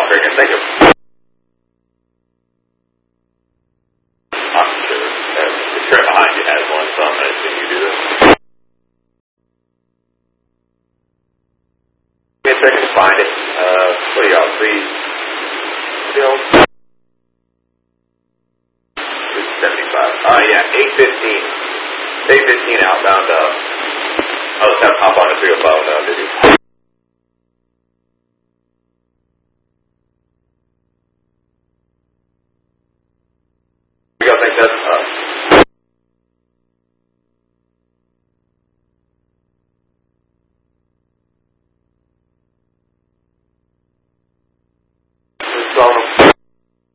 very good. Thank you. Officer, the train behind you has one, so I'm going to assume you do this. Give me a second to find it. What are y'all, 3 275. Yeah, 815. 815 outbound. I'll just have to hop on the 305 now, did you?